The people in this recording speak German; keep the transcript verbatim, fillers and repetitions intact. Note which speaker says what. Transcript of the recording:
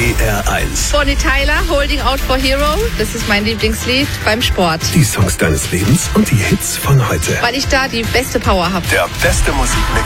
Speaker 1: P R eins.
Speaker 2: Bonnie Tyler, Holding Out for Hero. Das ist mein Lieblingslied beim Sport.
Speaker 1: Die Songs deines Lebens und die Hits von heute.
Speaker 2: Weil ich da die beste Power habe.
Speaker 1: Der beste Musikmix